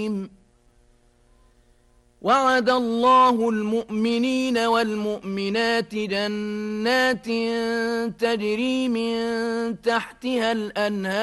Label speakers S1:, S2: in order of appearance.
S1: وعد الله المؤمنين والمؤمنات جنات تجري من تحتها الأنهار